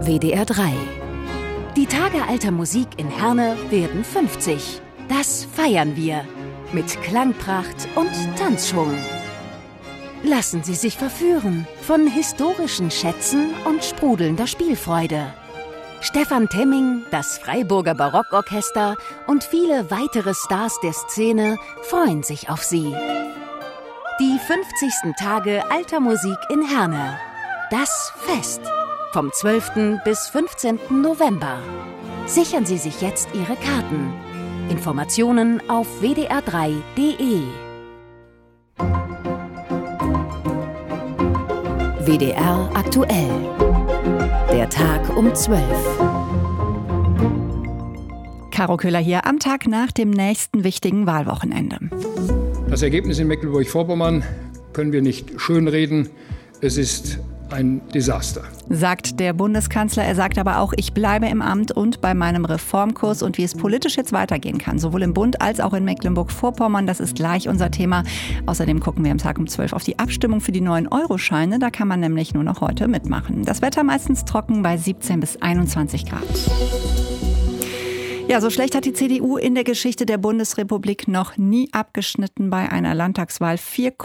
WDR 3. Die Tage alter Musik in Herne werden 50. Das feiern wir mit Klangpracht und Tanzschwung. Lassen Sie sich verführen von historischen Schätzen und sprudelnder Spielfreude. Stefan Temming, das Freiburger Barockorchester und viele weitere Stars der Szene freuen sich auf Sie. Die 50. Tage alter Musik in Herne. Das Fest. Vom 12. bis 15. November. Sichern Sie sich jetzt Ihre Karten. Informationen auf wdr3.de. WDR aktuell. Der Tag um 12. Caro Köhler hier am Tag nach dem nächsten wichtigen Wahlwochenende. Das Ergebnis in Mecklenburg-Vorpommern können wir nicht schönreden. Es ist ein Desaster, sagt der Bundeskanzler. Er sagt aber auch, ich bleibe im Amt und bei meinem Reformkurs und wie es politisch jetzt weitergehen kann, sowohl im Bund als auch in Mecklenburg-Vorpommern. Das ist gleich unser Thema. Außerdem gucken wir am Tag um 12 auf die Abstimmung für die neuen Euroscheine. Da kann man nämlich nur noch heute mitmachen. Das Wetter meistens trocken bei 17 bis 21 Grad. Ja, so schlecht hat die CDU in der Geschichte der Bundesrepublik noch nie abgeschnitten bei einer Landtagswahl.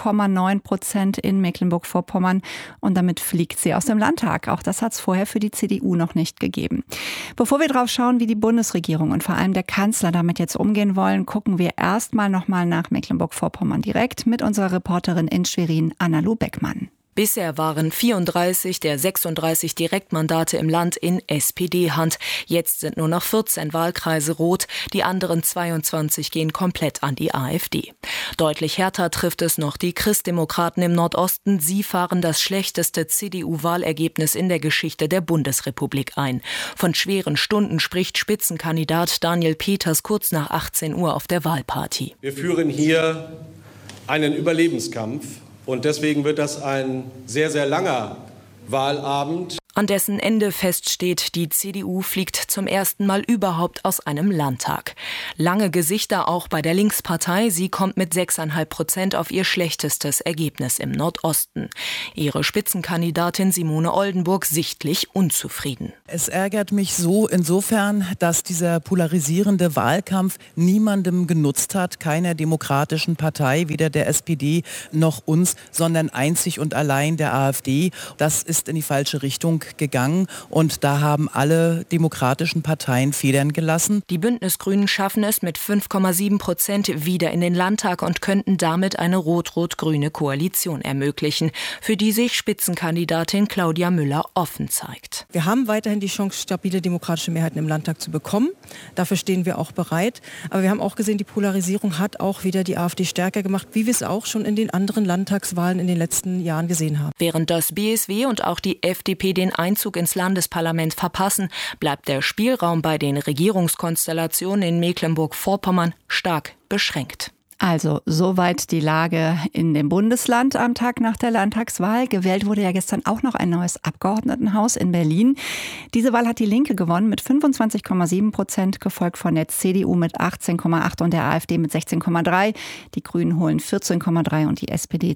4,9% in Mecklenburg-Vorpommern und damit fliegt sie aus dem Landtag. Auch das hat es vorher für die CDU noch nicht gegeben. Bevor wir drauf schauen, wie die Bundesregierung und vor allem der Kanzler damit jetzt umgehen wollen, gucken wir erstmal nochmal nach Mecklenburg-Vorpommern direkt mit unserer Reporterin in Schwerin, Anna-Lu Beckmann. Bisher waren 34 der 36 Direktmandate im Land in SPD-Hand. Jetzt sind nur noch 14 Wahlkreise rot. Die anderen 22 gehen komplett an die AfD. Deutlich härter trifft es noch die Christdemokraten im Nordosten. Sie fahren das schlechteste CDU-Wahlergebnis in der Geschichte der Bundesrepublik ein. Von schweren Stunden spricht Spitzenkandidat Daniel Peters kurz nach 18 Uhr auf der Wahlparty. Wir führen hier einen Überlebenskampf. Und deswegen wird das ein sehr, sehr langer Wahlabend. An dessen Ende feststeht, die CDU fliegt zum ersten Mal überhaupt aus einem Landtag. Lange Gesichter auch bei der Linkspartei. Sie kommt mit 6,5% auf ihr schlechtestes Ergebnis im Nordosten. Ihre Spitzenkandidatin Simone Oldenburg sichtlich unzufrieden. Es ärgert mich so insofern, dass dieser polarisierende Wahlkampf niemandem genutzt hat, keiner demokratischen Partei, weder der SPD noch uns, sondern einzig und allein der AfD. Das ist in die falsche Richtung gegangen und da haben alle demokratischen Parteien Federn gelassen. Die Bündnisgrünen schaffen es mit 5,7% wieder in den Landtag und könnten damit eine rot-rot-grüne Koalition ermöglichen, für die sich Spitzenkandidatin Claudia Müller offen zeigt. Wir haben weiterhin die Chance, stabile demokratische Mehrheiten im Landtag zu bekommen. Dafür stehen wir auch bereit. Aber wir haben auch gesehen, die Polarisierung hat auch wieder die AfD stärker gemacht, wie wir es auch schon in den anderen Landtagswahlen in den letzten Jahren gesehen haben. Während das BSW und auch die FDP den Einzug ins Landesparlament verpassen, bleibt der Spielraum bei den Regierungskonstellationen in Mecklenburg-Vorpommern stark beschränkt. Also soweit die Lage in dem Bundesland am Tag nach der Landtagswahl. Gewählt wurde ja gestern auch noch ein neues Abgeordnetenhaus in Berlin. Diese Wahl hat die Linke gewonnen mit 25,7%, gefolgt von der CDU mit 18,8% und der AfD mit 16,3%. Die Grünen holen 14,3% und die SPD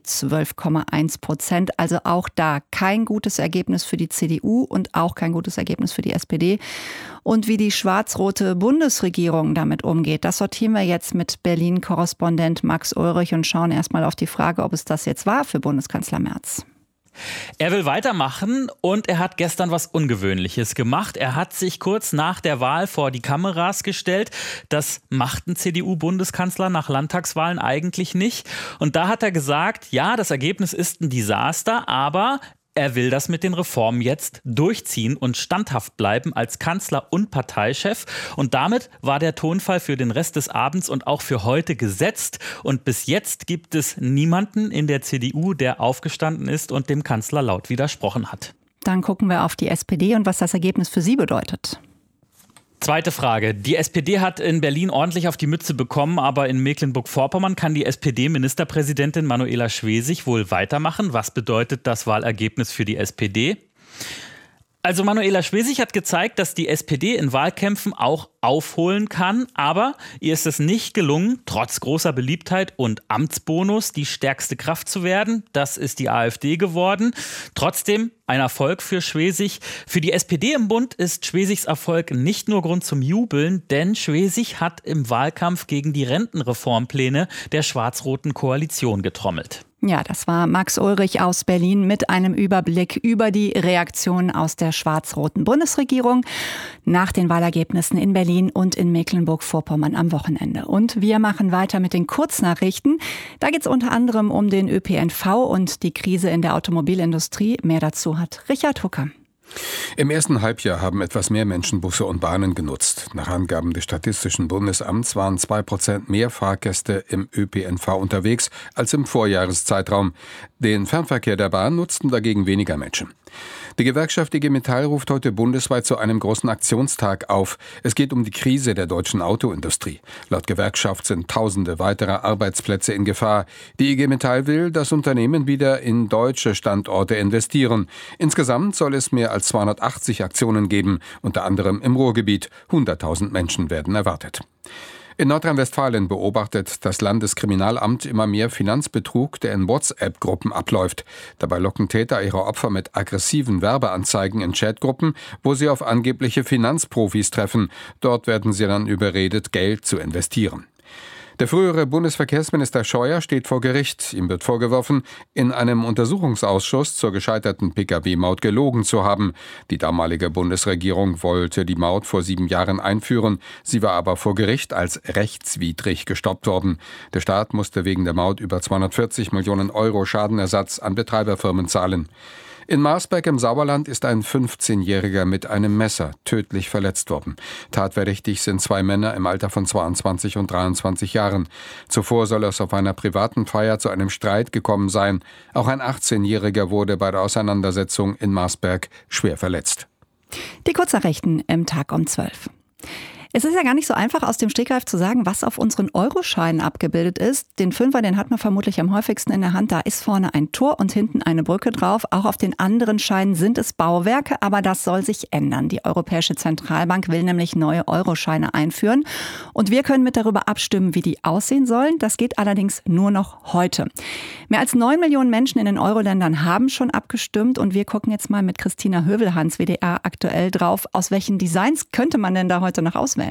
12,1%. Also auch da kein gutes Ergebnis für die CDU und auch kein gutes Ergebnis für die SPD. Und wie die schwarz-rote Bundesregierung damit umgeht, das sortieren wir jetzt mit Berlin-Korrespondent Max Ulrich und schauen erstmal auf die Frage, ob es das jetzt war für Bundeskanzler Merz. Er will weitermachen und er hat gestern was Ungewöhnliches gemacht. Er hat sich kurz nach der Wahl vor die Kameras gestellt. Das macht ein CDU-Bundeskanzler nach Landtagswahlen eigentlich nicht. Und da hat er gesagt, ja, das Ergebnis ist ein Desaster, aber er will das mit den Reformen jetzt durchziehen und standhaft bleiben als Kanzler und Parteichef. Und damit war der Tonfall für den Rest des Abends und auch für heute gesetzt. Und bis jetzt gibt es niemanden in der CDU, der aufgestanden ist und dem Kanzler laut widersprochen hat. Dann gucken wir auf die SPD und was das Ergebnis für sie bedeutet. Zweite Frage. Die SPD hat in Berlin ordentlich auf die Mütze bekommen, aber in Mecklenburg-Vorpommern kann die SPD-Ministerpräsidentin Manuela Schwesig wohl weitermachen. Was bedeutet das Wahlergebnis für die SPD? Also Manuela Schwesig hat gezeigt, dass die SPD in Wahlkämpfen auch aufholen kann, aber ihr ist es nicht gelungen, trotz großer Beliebtheit und Amtsbonus die stärkste Kraft zu werden. Das ist die AfD geworden. Trotzdem ein Erfolg für Schwesig. Für die SPD im Bund ist Schwesigs Erfolg nicht nur Grund zum Jubeln, denn Schwesig hat im Wahlkampf gegen die Rentenreformpläne der schwarz-roten Koalition getrommelt. Ja, das war Max Ulrich aus Berlin mit einem Überblick über die Reaktionen aus der schwarz-roten Bundesregierung nach den Wahlergebnissen in Berlin und in Mecklenburg-Vorpommern am Wochenende. Und wir machen weiter mit den Kurznachrichten. Da geht es unter anderem um den ÖPNV und die Krise in der Automobilindustrie. Mehr dazu hat Richard Hucker. Im ersten Halbjahr haben etwas mehr Menschen Busse und Bahnen genutzt. Nach Angaben des Statistischen Bundesamts waren 2% mehr Fahrgäste im ÖPNV unterwegs als im Vorjahreszeitraum. Den Fernverkehr der Bahn nutzten dagegen weniger Menschen. Die Gewerkschaft IG Metall ruft heute bundesweit zu einem großen Aktionstag auf. Es geht um die Krise der deutschen Autoindustrie. Laut Gewerkschaft sind Tausende weiterer Arbeitsplätze in Gefahr. Die IG Metall will, dass Unternehmen wieder in deutsche Standorte investieren. Insgesamt soll es mehr als 280 Aktionen geben, unter anderem im Ruhrgebiet. 100.000 Menschen werden erwartet. In Nordrhein-Westfalen beobachtet das Landeskriminalamt immer mehr Finanzbetrug, der in WhatsApp-Gruppen abläuft. Dabei locken Täter ihre Opfer mit aggressiven Werbeanzeigen in Chatgruppen, wo sie auf angebliche Finanzprofis treffen. Dort werden sie dann überredet, Geld zu investieren. Der frühere Bundesverkehrsminister Scheuer steht vor Gericht. Ihm wird vorgeworfen, in einem Untersuchungsausschuss zur gescheiterten Pkw-Maut gelogen zu haben. Die damalige Bundesregierung wollte die Maut vor 7 Jahren einführen. Sie war aber vor Gericht als rechtswidrig gestoppt worden. Der Staat musste wegen der Maut über 240 Millionen Euro Schadenersatz an Betreiberfirmen zahlen. In Marsberg im Sauerland ist ein 15-Jähriger mit einem Messer tödlich verletzt worden. Tatverdächtig sind 2 Männer im Alter von 22 und 23 Jahren. Zuvor soll es auf einer privaten Feier zu einem Streit gekommen sein. Auch ein 18-Jähriger wurde bei der Auseinandersetzung in Marsberg schwer verletzt. Die Kurznachrichten im Tag um 12. Es ist ja gar nicht so einfach, aus dem Stegreif zu sagen, was auf unseren Euroscheinen abgebildet ist. Den Fünfer, den hat man vermutlich am häufigsten in der Hand. Da ist vorne ein Tor und hinten eine Brücke drauf. Auch auf den anderen Scheinen sind es Bauwerke, aber das soll sich ändern. Die Europäische Zentralbank will nämlich neue Euroscheine einführen. Und wir können mit darüber abstimmen, wie die aussehen sollen. Das geht allerdings nur noch heute. Mehr als 9 Millionen Menschen in den Euro-Ländern haben schon abgestimmt. Und wir gucken jetzt mal mit Christina Hövelhans, WDR aktuell, drauf. Aus welchen Designs könnte man denn da heute noch auswählen?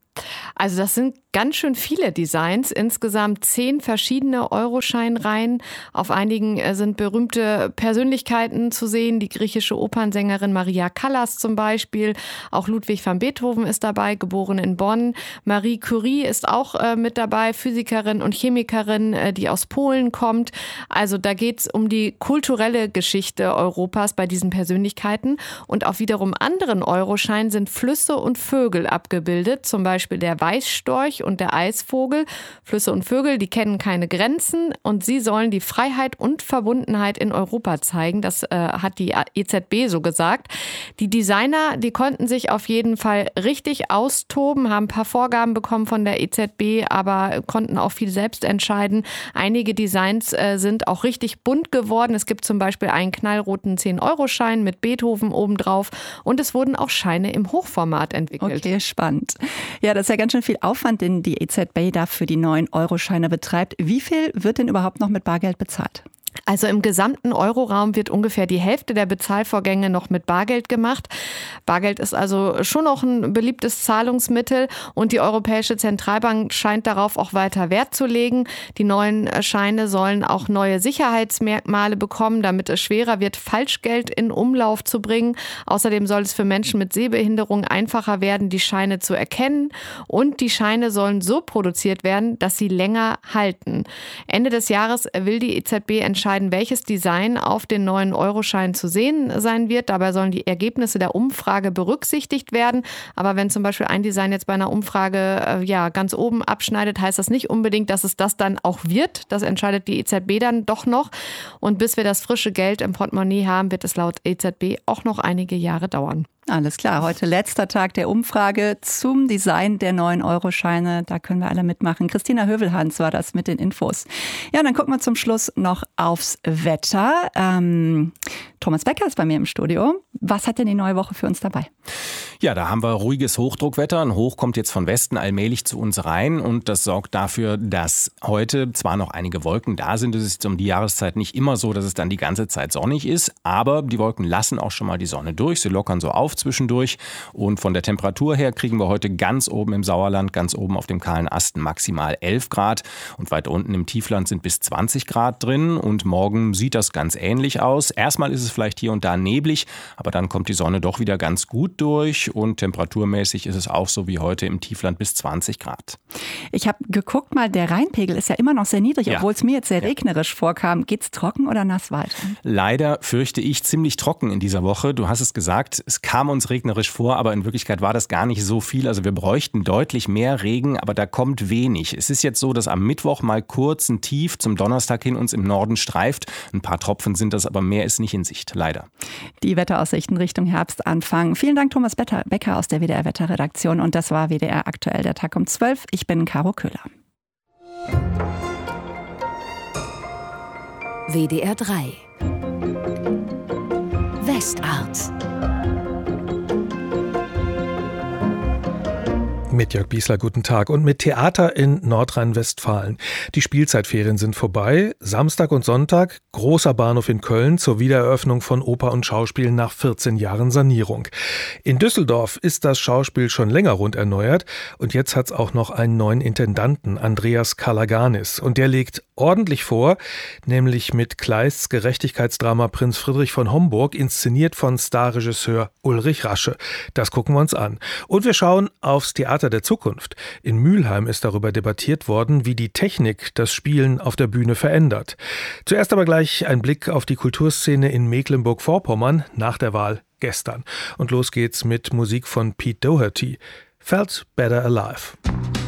Also das sind ganz schön viele Designs, insgesamt 10 verschiedene Euroscheinreihen. Auf einigen sind berühmte Persönlichkeiten zu sehen, die griechische Opernsängerin Maria Callas zum Beispiel. Auch Ludwig van Beethoven ist dabei, geboren in Bonn. Marie Curie ist auch mit dabei, Physikerin und Chemikerin, die aus Polen kommt. Also da geht es um die kulturelle Geschichte Europas bei diesen Persönlichkeiten. Und auf wiederum anderen Euroscheinen sind Flüsse und Vögel abgebildet, zum Beispiel der Weißstorch und der Eisvogel. Flüsse und Vögel, die kennen keine Grenzen und sie sollen die Freiheit und Verbundenheit in Europa zeigen. Das hat die EZB so gesagt. Die Designer, die konnten sich auf jeden Fall richtig austoben, haben ein paar Vorgaben bekommen von der EZB, aber konnten auch viel selbst entscheiden. Einige Designs sind auch richtig bunt geworden. Es gibt zum Beispiel einen knallroten 10-Euro-Schein mit Beethoven obendrauf und es wurden auch Scheine im Hochformat entwickelt. Okay, spannend. Ja, das ist ja ganz schön viel Aufwand, den die EZB da für die neuen Euroscheine betreibt. Wie viel wird denn überhaupt noch mit Bargeld bezahlt? Also im gesamten Euroraum wird ungefähr die Hälfte der Bezahlvorgänge noch mit Bargeld gemacht. Bargeld ist also schon noch ein beliebtes Zahlungsmittel und die Europäische Zentralbank scheint darauf auch weiter Wert zu legen. Die neuen Scheine sollen auch neue Sicherheitsmerkmale bekommen, damit es schwerer wird, Falschgeld in Umlauf zu bringen. Außerdem soll es für Menschen mit Sehbehinderung einfacher werden, die Scheine zu erkennen und die Scheine sollen so produziert werden, dass sie länger halten. Ende des Jahres will die EZB entscheiden, welches Design auf den neuen Euroscheinen zu sehen sein wird. Dabei sollen die Ergebnisse der Umfrage berücksichtigt werden. Aber wenn zum Beispiel ein Design jetzt bei einer Umfrage ganz oben abschneidet, heißt das nicht unbedingt, dass es das dann auch wird. Das entscheidet die EZB dann doch noch. Und bis wir das frische Geld im Portemonnaie haben, wird es laut EZB auch noch einige Jahre dauern. Alles klar, heute letzter Tag der Umfrage zum Design der neuen Euroscheine. Da können wir alle mitmachen. Christina Hövelhans war das mit den Infos. Ja, dann gucken wir zum Schluss noch aufs Wetter. Thomas Becker ist bei mir im Studio. Was hat denn die neue Woche für uns dabei? Ja, da haben wir ruhiges Hochdruckwetter. Ein Hoch kommt jetzt von Westen allmählich zu uns rein und das sorgt dafür, dass heute zwar noch einige Wolken da sind. Es ist um die Jahreszeit nicht immer so, dass es dann die ganze Zeit sonnig ist, aber die Wolken lassen auch schon mal die Sonne durch. Sie lockern so auf zwischendurch und von der Temperatur her kriegen wir heute ganz oben im Sauerland, ganz oben auf dem kahlen Asten maximal 11 Grad und weit unten im Tiefland sind bis 20 Grad drin und morgen sieht das ganz ähnlich aus. Erstmal ist es vielleicht hier und da neblig, aber dann kommt die Sonne doch wieder ganz gut durch. Und temperaturmäßig ist es auch so wie heute im Tiefland bis 20 Grad. Ich habe geguckt mal, der Rheinpegel ist ja immer noch sehr niedrig, obwohl es mir jetzt sehr regnerisch vorkam. Geht's trocken oder nass weiter? Leider fürchte ich ziemlich trocken in dieser Woche. Du hast es gesagt, es kam uns regnerisch vor, aber in Wirklichkeit war das gar nicht so viel. Also wir bräuchten deutlich mehr Regen, aber da kommt wenig. Es ist jetzt so, dass am Mittwoch mal kurz ein Tief zum Donnerstag hin uns im Norden streift. Ein paar Tropfen sind das, aber mehr ist nicht in Sicht, leider. Die Wetteraussichten Richtung Herbstanfang. Vielen Dank, Thomas Becker aus der WDR-Wetterredaktion. Und das war WDR aktuell, der Tag um 12. Ich bin Caro Köhler. WDR 3 Westart. Mit Jörg Biesler, guten Tag. Und mit Theater in Nordrhein-Westfalen. Die Spielzeitferien sind vorbei. Samstag und Sonntag, großer Bahnhof in Köln zur Wiedereröffnung von Oper und Schauspiel nach 14 Jahren Sanierung. In Düsseldorf ist das Schauspiel schon länger rund erneuert. Und jetzt hat es auch noch einen neuen Intendanten, Andreas Kalaganis. Und der legt ordentlich vor, nämlich mit Kleists Gerechtigkeitsdrama Prinz Friedrich von Homburg, inszeniert von Starregisseur Ulrich Rasche. Das gucken wir uns an. Und wir schauen aufs Theater der Zukunft. In Mülheim ist darüber debattiert worden, wie die Technik das Spielen auf der Bühne verändert. Zuerst aber gleich ein Blick auf die Kulturszene in Mecklenburg-Vorpommern nach der Wahl gestern. Und los geht's mit Musik von Pete Doherty. Felt Better Alive.